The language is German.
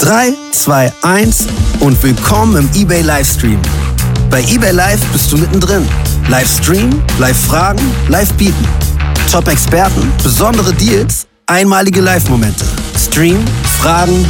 3, 2, 1 und willkommen im eBay Livestream. Bei eBay Live bist du mittendrin. Livestream, Live-Fragen, Live-Bieten. Top-Experten, besondere Deals, einmalige Live-Momente. Stream, Fragen,